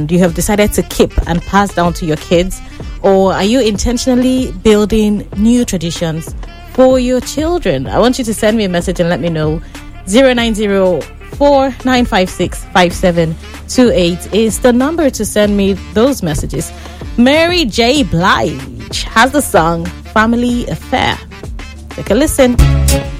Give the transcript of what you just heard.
you have decided to keep and pass down to your kids? Or are you intentionally building new traditions for your children? I want you to send me a message and let me know. 090-4956-5728 is the number to send me those messages. Mary J. Blige has the song Family Affair. Take a listen.